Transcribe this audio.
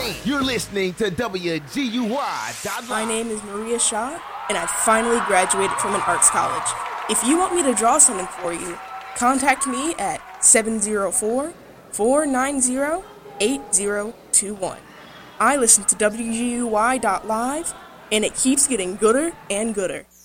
You're listening to WGUY. My name is Maria Shaw, and I finally graduated from an arts college. If you want me to draw something for you, contact me at 704-490-8021. I listen to WGUY.live, and it keeps getting gooder and gooder.